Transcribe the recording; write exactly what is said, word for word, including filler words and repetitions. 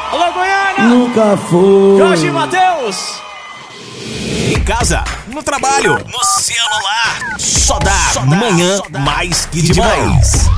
Alô, Goiânia! Nunca foi. Jorge e Matheus! Em casa, no trabalho, no celular, só dá, só dá manhã só dá. Mais que demais.